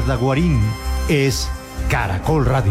Narda Guarín es Caracol Radio.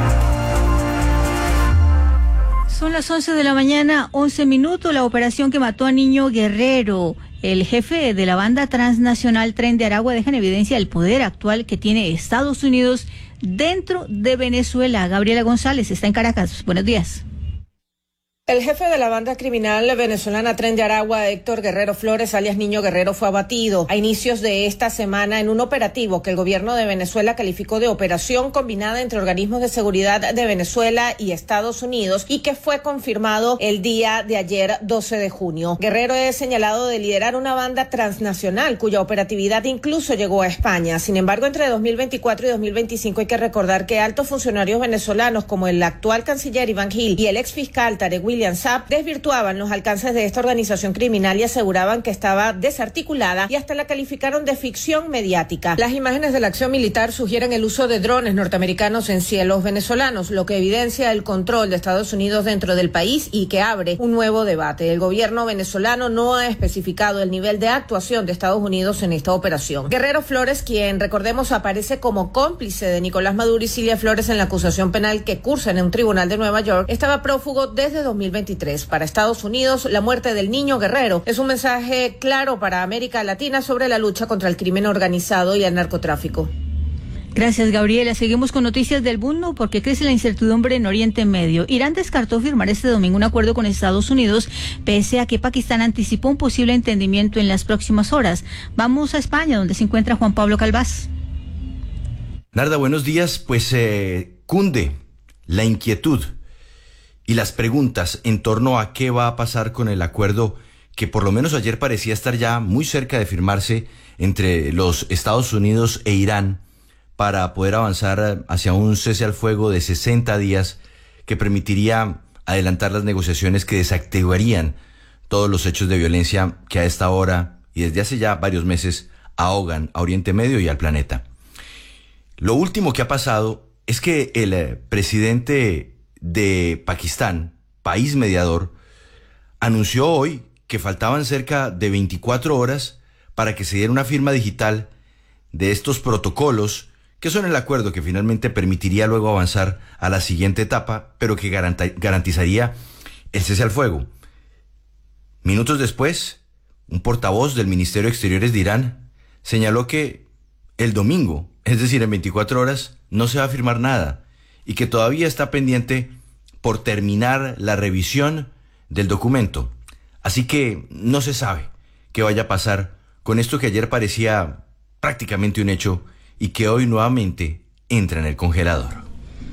Son las 11 de la mañana, 11 minutos. La operación que mató a Niño Guerrero, el jefe de la banda transnacional Tren de Aragua, deja en evidencia el poder actual que tiene Estados Unidos dentro de Venezuela. Gabriela González está en Caracas. Buenos días. El jefe de la banda criminal venezolana Tren de Aragua, Héctor Guerrero Flores, alias Niño Guerrero, fue abatido a inicios de esta semana en un operativo que el gobierno de Venezuela calificó de operación combinada entre organismos de seguridad de Venezuela y Estados Unidos y que fue confirmado el día de ayer, 12 de junio. Guerrero es señalado de liderar una banda transnacional cuya operatividad incluso llegó a España. Sin embargo, entre 2024 y 2025 hay que recordar que altos funcionarios venezolanos como el actual canciller Iván Gil y el exfiscal Tarek William Saab desvirtuaban los alcances de esta organización criminal y aseguraban que estaba desarticulada y hasta la calificaron de ficción mediática. Las imágenes de la acción militar sugieren el uso de drones norteamericanos en cielos venezolanos, lo que evidencia el control de Estados Unidos dentro del país y que abre un nuevo debate. El gobierno venezolano no ha especificado el nivel de actuación de Estados Unidos en esta operación. Guerrero Flores, quien recordemos aparece como cómplice de Nicolás Maduro y Cilia Flores en la acusación penal que cursa en un tribunal de Nueva York, estaba prófugo desde 2023. Para Estados Unidos, la muerte del Niño Guerrero es un mensaje claro para América Latina sobre la lucha contra el crimen organizado y el narcotráfico. Gracias, Gabriela. Seguimos con noticias del mundo porque crece la incertidumbre en Oriente Medio. Irán descartó firmar este domingo un acuerdo con Estados Unidos, pese a que Pakistán anticipó un posible entendimiento en las próximas horas. Vamos a España, donde se encuentra Juan Pablo Calvás. Narda, buenos días. Pues cunde la inquietud y las preguntas en torno a qué va a pasar con el acuerdo que por lo menos ayer parecía estar ya muy cerca de firmarse entre los Estados Unidos e Irán para poder avanzar hacia un cese al fuego de 60 días que permitiría adelantar las negociaciones que desactivarían todos los hechos de violencia que a esta hora y desde hace ya varios meses ahogan a Oriente Medio y al planeta. Lo último que ha pasado es que el presidente de Pakistán, país mediador, anunció hoy que faltaban cerca de 24 horas para que se diera una firma digital de estos protocolos, que son el acuerdo que finalmente permitiría luego avanzar a la siguiente etapa, pero que garantizaría el cese al fuego. Minutos después, un portavoz del Ministerio de Exteriores de Irán señaló que el domingo, es decir, en 24 horas, no se va a firmar nada y que todavía está pendiente por terminar la revisión del documento. Así que no se sabe qué vaya a pasar con esto que ayer parecía prácticamente un hecho y que hoy nuevamente entra en el congelador.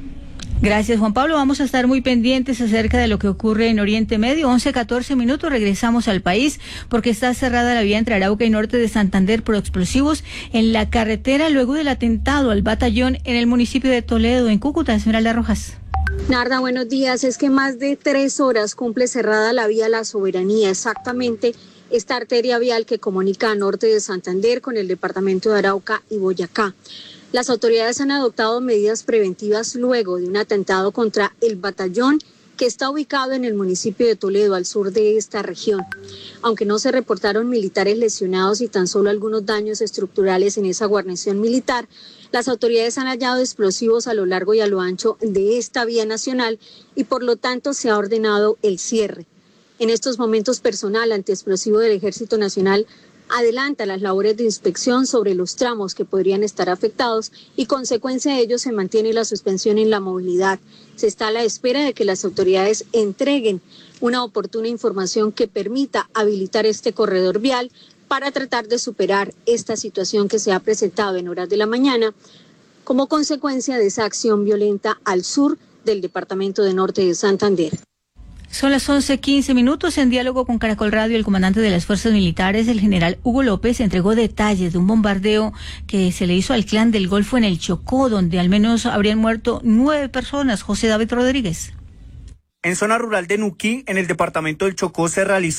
Gracias, Juan Pablo. Vamos a estar muy pendientes acerca de lo que ocurre en Oriente Medio. 11:14 minutos, regresamos al país porque está cerrada la vía entre Arauca y norte de Santander por explosivos en la carretera luego del atentado al batallón en el municipio de Toledo, en Cúcuta. Esmeralda Rojas. Narda, buenos días. Es que más de 3 horas cumple cerrada la vía La Soberanía, exactamente esta arteria vial que comunica a norte de Santander con el departamento de Arauca y Boyacá. Las autoridades han adoptado medidas preventivas luego de un atentado contra el batallón que está ubicado en el municipio de Toledo, al sur de esta región. Aunque no se reportaron militares lesionados y tan solo algunos daños estructurales en esa guarnición militar, las autoridades han hallado explosivos a lo largo y a lo ancho de esta vía nacional y por lo tanto se ha ordenado el cierre. En estos momentos, personal antiexplosivo del Ejército Nacional adelanta las labores de inspección sobre los tramos que podrían estar afectados y consecuencia de ello se mantiene la suspensión en la movilidad. Se está a la espera de que las autoridades entreguen una oportuna información que permita habilitar este corredor vial para tratar de superar esta situación que se ha presentado en horas de la mañana como consecuencia de esa acción violenta al sur del departamento de Norte de Santander. Son las 11:15 minutos. En diálogo con Caracol Radio, el comandante de las fuerzas militares, el general Hugo López, entregó detalles de un bombardeo que se le hizo al Clan del Golfo en el Chocó, donde al menos habrían muerto 9 personas. José David Rodríguez. En zona rural de Nuquí, en el departamento del Chocó, se realizó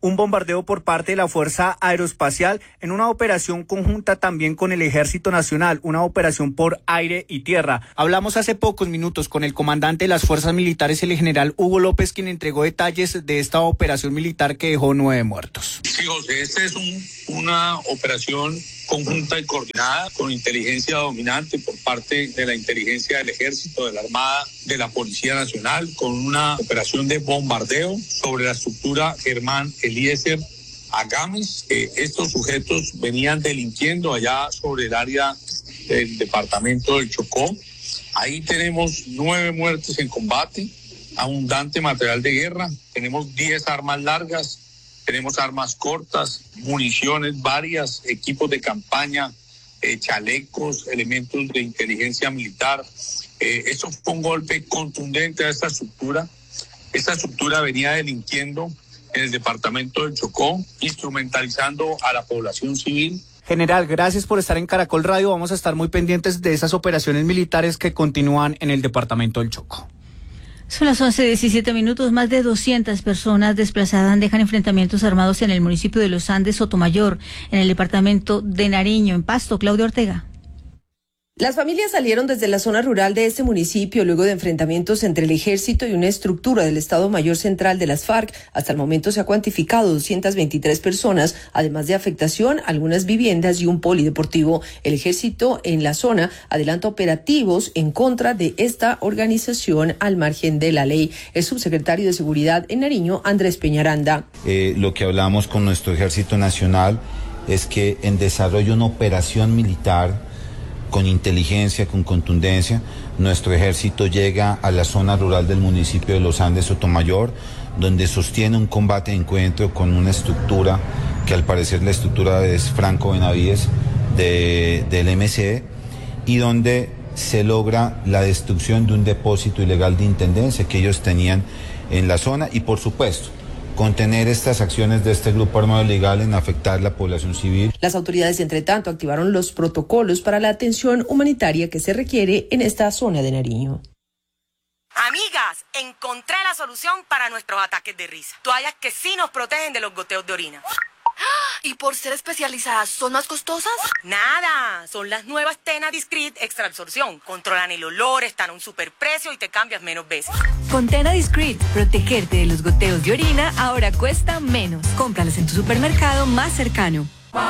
un bombardeo por parte de la Fuerza Aeroespacial en una operación conjunta también con el Ejército Nacional, una operación por aire y tierra. Hablamos hace pocos minutos con el comandante de las Fuerzas Militares, el general Hugo López, quien entregó detalles de esta operación militar que dejó 9 muertos. Sí, José, esta es una operación conjunta y coordinada con inteligencia dominante por parte de la inteligencia del Ejército, de la Armada, de la Policía Nacional, con una operación de bombardeo sobre la estructura Germán Eliezer Agames. Estos sujetos venían delinquiendo allá sobre el área del departamento del Chocó. Ahí tenemos 9 muertes en combate, abundante material de guerra, tenemos 10 armas largas, tenemos armas cortas, municiones varias, equipos de campaña, chalecos, elementos de inteligencia militar. Eso fue un golpe contundente a esta estructura. Esta estructura venía delinquiendo en el departamento del Chocó, instrumentalizando a la población civil. General, gracias por estar en Caracol Radio. Vamos a estar muy pendientes de esas operaciones militares que continúan en el departamento del Chocó. Son las 11:17 minutos. Más de 200 personas desplazadas dejan enfrentamientos armados en el municipio de Los Andes, Sotomayor, en el departamento de Nariño, en Pasto. Claudia Ortega. Las familias salieron desde la zona rural de este municipio luego de enfrentamientos entre el ejército y una estructura del Estado Mayor Central de las FARC. Hasta el momento se ha cuantificado 223 personas, además de afectación a algunas viviendas y un polideportivo. El ejército en la zona adelanta operativos en contra de esta organización al margen de la ley. El subsecretario de Seguridad en Nariño, Andrés Peñaranda. Lo que hablamos con nuestro Ejército Nacional es que en desarrollo una operación militar con inteligencia, con contundencia, nuestro ejército llega a la zona rural del municipio de Los Andes, Sotomayor, donde sostiene un combate de encuentro con una estructura, que al parecer la estructura es Franco Benavides del MCE, y donde se logra la destrucción de un depósito ilegal de intendencia que ellos tenían en la zona y, por supuesto, contener estas acciones de este grupo armado ilegal en afectar la población civil. Las autoridades, entre tanto, activaron los protocolos para la atención humanitaria que se requiere en esta zona de Nariño. Amigas, encontré la solución para nuestros ataques de risa. Toallas que sí nos protegen de los goteos de orina. ¿Y por ser especializadas son más costosas? Nada, son las nuevas Tena Discreet Extra Absorción. Controlan el olor, están a un superprecio y te cambias menos veces. Con Tena Discreet, protegerte de los goteos de orina ahora cuesta menos. Cómpralas en tu supermercado más cercano.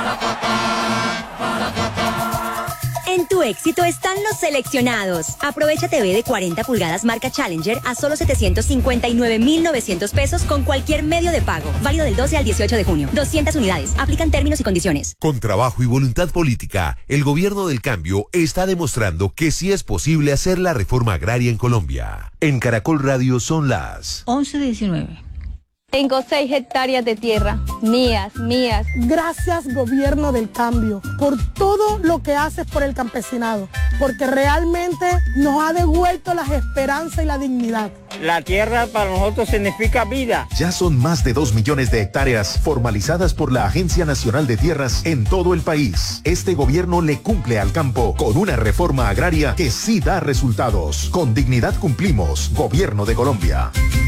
En tu éxito están los seleccionados. Aprovecha TV de 40 pulgadas marca Challenger a solo 759.900 pesos con cualquier medio de pago. Válido del 12 al 18 de junio. 200 unidades. Aplican términos y condiciones. Con trabajo y voluntad política, el gobierno del cambio está demostrando que sí es posible hacer la reforma agraria en Colombia. En Caracol Radio son las 11:19. Tengo 6 hectáreas de tierra, mías. Gracias, gobierno del cambio, por todo lo que haces por el campesinado, porque realmente nos ha devuelto las esperanzas y la dignidad. La tierra para nosotros significa vida. Ya son más de 2 millones de hectáreas formalizadas por la Agencia Nacional de Tierras en todo el país. Este gobierno le cumple al campo con una reforma agraria que sí da resultados. Con dignidad cumplimos, Gobierno de Colombia.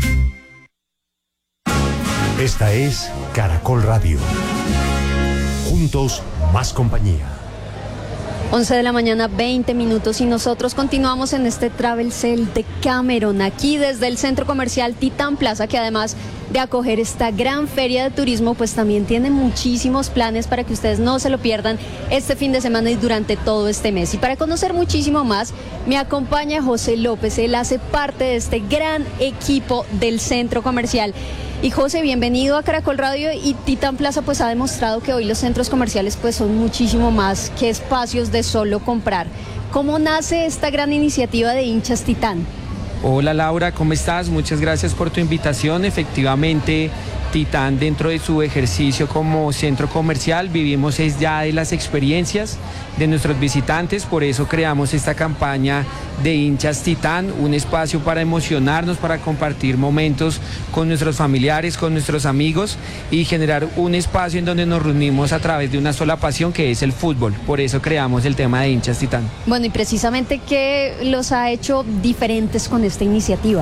Esta es Caracol Radio. Juntos, más compañía. 11 de la mañana, 20 minutos, y nosotros continuamos en este Travel Cell de Cameron, aquí desde el centro comercial Titán Plaza, que además de acoger esta gran feria de turismo, pues también tiene muchísimos planes para que ustedes no se lo pierdan este fin de semana y durante todo este mes. Y para conocer muchísimo más, me acompaña José López. Él hace parte de este gran equipo del centro comercial. Y José, bienvenido a Caracol Radio. Y Titán Plaza pues ha demostrado que hoy los centros comerciales pues son muchísimo más que espacios de solo comprar. ¿Cómo nace esta gran iniciativa de Hinchas Titán? Hola Laura, ¿cómo estás? Muchas gracias por tu invitación. Efectivamente, Titán, dentro de su ejercicio como centro comercial, vivimos ya de las experiencias de nuestros visitantes, por eso creamos esta campaña de Hinchas Titán, un espacio para emocionarnos, para compartir momentos con nuestros familiares, con nuestros amigos y generar un espacio en donde nos reunimos a través de una sola pasión, que es el fútbol. Por eso creamos el tema de Hinchas Titán. Bueno, y precisamente, ¿qué los ha hecho diferentes con esta iniciativa?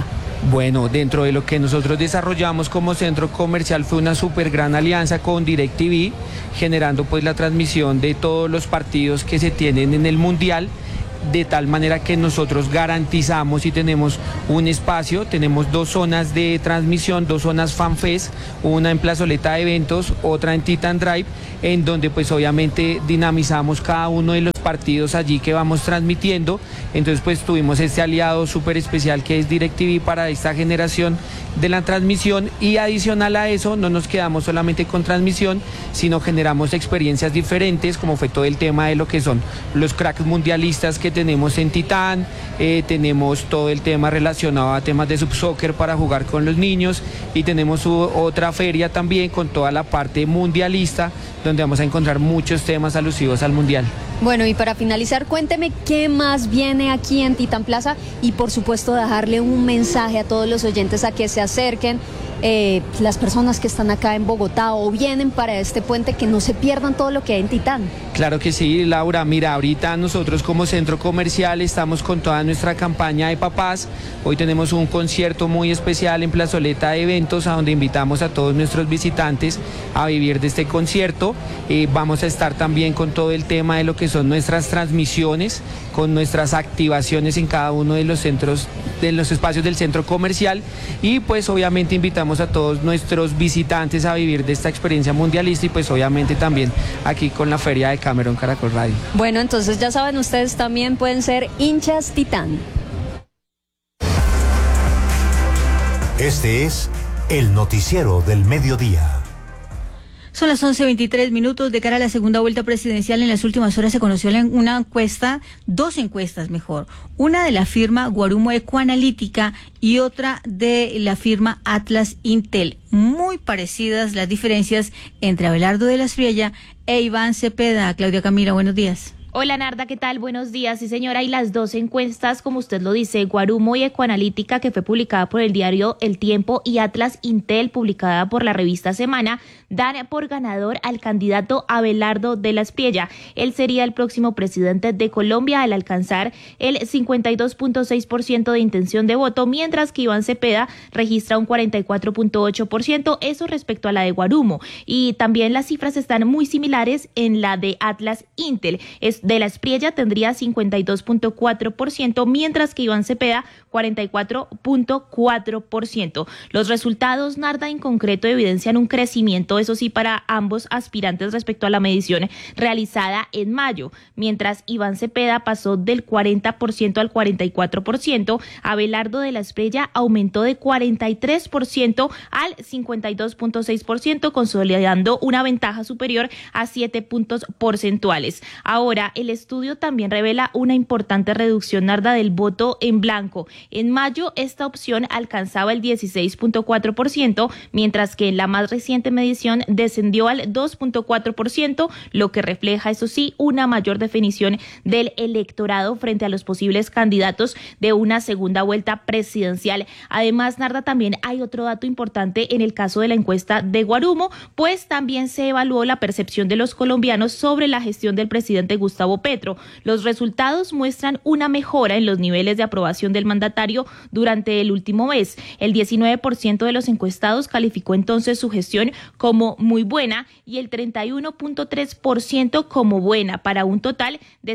Bueno, dentro de lo que nosotros desarrollamos como centro comercial fue una súper gran alianza con DirecTV, generando pues la transmisión de todos los partidos que se tienen en el Mundial, de tal manera que nosotros garantizamos y tenemos un espacio, tenemos 2 zonas de transmisión, 2 zonas FanFest, una en Plazoleta de Eventos, otra en Titan Drive, en donde pues obviamente dinamizamos cada uno de los partidos allí que vamos transmitiendo. Entonces pues tuvimos este aliado súper especial que es DirecTV para esta generación de la transmisión, y adicional a eso no nos quedamos solamente con transmisión, sino generamos experiencias diferentes, como fue todo el tema de lo que son los cracks mundialistas que tenemos en Titán, tenemos todo el tema relacionado a temas de subsoccer para jugar con los niños, y tenemos otra feria también con toda la parte mundialista, donde vamos a encontrar muchos temas alusivos al Mundial. Bueno, y para finalizar, cuénteme qué más viene aquí en Titán Plaza, y por supuesto dejarle un mensaje a todos los oyentes a que se acerquen, las personas que están acá en Bogotá o vienen para este puente, que no se pierdan todo lo que hay en Titán. Claro que sí, Laura. Mira, ahorita nosotros como centro comercial estamos con toda nuestra campaña de papás. Hoy tenemos un concierto muy especial en Plazoleta de Eventos, a donde invitamos a todos nuestros visitantes a vivir de este concierto. Vamos a estar también con todo el tema de lo que son nuestras transmisiones, con nuestras activaciones en cada uno de los centros, de los espacios del centro comercial, y pues obviamente invitamos a todos nuestros visitantes a vivir de esta experiencia mundialista, y pues obviamente también aquí con la feria de Cameron Caracol Radio. Bueno, entonces ya saben, ustedes también pueden ser hinchas Titán. Este es el noticiero del mediodía. Son las 11:23 de cara a la segunda vuelta presidencial. En las últimas horas se conoció una encuesta, 2 encuestas mejor, una de la firma Guarumo Ecoanalítica y otra de la firma Atlas Intel. Muy parecidas las diferencias entre Abelardo de la Espriella e Iván Cepeda. Claudia Camila, buenos días. Hola Narda, ¿qué tal? Buenos días. Sí señora, y las 2 encuestas, como usted lo dice, Guarumo y Ecoanalítica, que fue publicada por el diario El Tiempo, y Atlas Intel, publicada por la revista Semana, dan por ganador al candidato Abelardo de la Espriella. Él sería el próximo presidente de Colombia al alcanzar el 52.6% de intención de voto, mientras que Iván Cepeda registra un 44.8%, eso respecto a la de Guarumo. Y también las cifras están muy similares en la de Atlas Intel. De la Espriella tendría 52.4%, mientras que Iván Cepeda 44.4%. Los resultados, Narda, en concreto evidencian un crecimiento, eso sí, para ambos aspirantes respecto a la medición realizada en mayo. Mientras Iván Cepeda pasó del 40% al 44%, Abelardo de la Espriella aumentó de 43% al 52.6%, consolidando una ventaja superior a 7 puntos porcentuales. Ahora, el estudio también revela una importante reducción, Narda, del voto en blanco. En mayo, esta opción alcanzaba el 16.4%, mientras que en la más reciente medición descendió al 2.4%, lo que refleja, eso sí, una mayor definición del electorado frente a los posibles candidatos de una segunda vuelta presidencial. Además, Narda, también hay otro dato importante en el caso de la encuesta de Guarumo, pues también se evaluó la percepción de los colombianos sobre la gestión del presidente Gustavo Petro. Los resultados muestran una mejora en los niveles de aprobación del mandatario durante el último mes. El 19% de los encuestados calificó entonces su gestión como muy buena y el 31.3% como buena, para un total de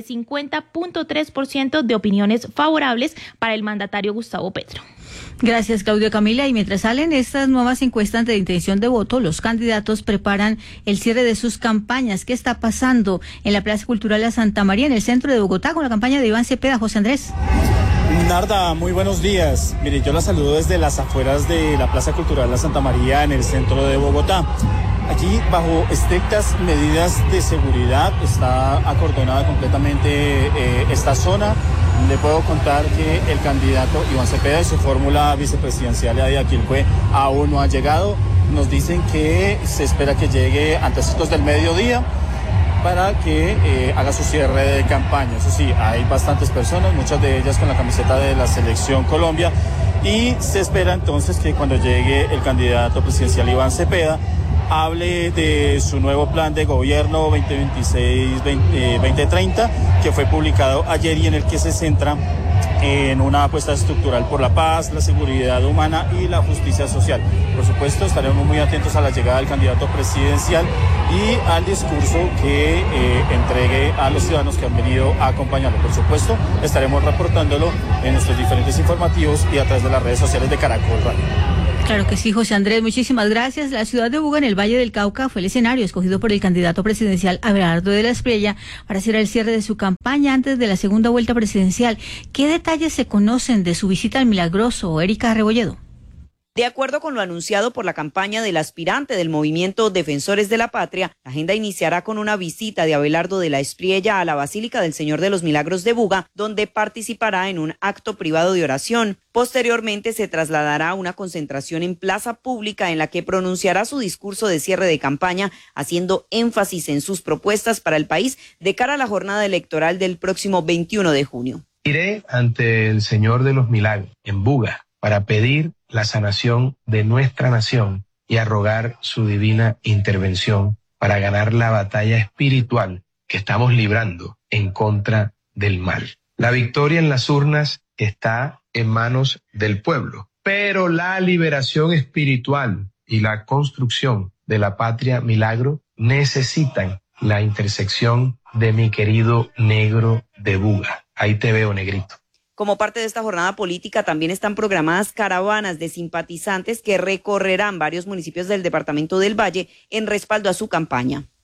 50.3% de opiniones favorables para el mandatario Gustavo Petro. Gracias, Claudia Camila. Y mientras salen estas nuevas encuestas de intención de voto, los candidatos preparan el cierre de sus campañas. ¿Qué está pasando en la Plaza Cultural de Santa María, en el centro de Bogotá, con la campaña de Iván Cepeda? José Andrés. Narda, muy buenos días. Mire, yo la saludo desde las afueras de la Plaza Cultural de Santa María, en el centro de Bogotá. Allí, bajo estrictas medidas de seguridad, está acordonada completamente esta zona. Le puedo contar que el candidato Iván Cepeda y su fórmula vicepresidencial de Aquilcue aún no ha llegado. Nos dicen que se espera que llegue antes del mediodía para que haga su cierre de campaña. Eso sí, hay bastantes personas, muchas de ellas con la camiseta de la Selección Colombia, y se espera entonces que cuando llegue el candidato presidencial Iván Cepeda hable de su nuevo plan de gobierno 2026-2030, que fue publicado ayer y en el que se centra en una apuesta estructural por la paz, la seguridad humana y la justicia social. Por supuesto, estaremos muy atentos a la llegada del candidato presidencial y al discurso que entregue a los ciudadanos que han venido a acompañarlo. Por supuesto, estaremos reportándolo en nuestros diferentes informativos y a través de las redes sociales de Caracol Radio. Claro que sí, José Andrés, muchísimas gracias. La ciudad de Buga, en el Valle del Cauca, fue el escenario escogido por el candidato presidencial Abelardo de la Espriella para hacer el cierre de su campaña antes de la segunda vuelta presidencial. ¿Qué detalles se conocen de su visita al Milagroso, Erika Rebolledo? De acuerdo con lo anunciado por la campaña del aspirante del movimiento Defensores de la Patria, la agenda iniciará con una visita de Abelardo de la Espriella a la Basílica del Señor de los Milagros de Buga, donde participará en un acto privado de oración. Posteriormente se trasladará a una concentración en plaza pública en la que pronunciará su discurso de cierre de campaña, haciendo énfasis en sus propuestas para el país de cara a la jornada electoral del próximo 21 de junio. Iré ante el Señor de los Milagros en Buga para pedir la sanación de nuestra nación y a rogar su divina intervención para ganar la batalla espiritual que estamos librando en contra del mal. La victoria en las urnas está en manos del pueblo, pero la liberación espiritual y la construcción de la patria milagro necesitan la intersección de mi querido negro de Buga. Ahí te veo, negrito. Como parte de esta jornada política también están programadas caravanas de simpatizantes que recorrerán varios municipios del departamento del Valle en respaldo a su campaña.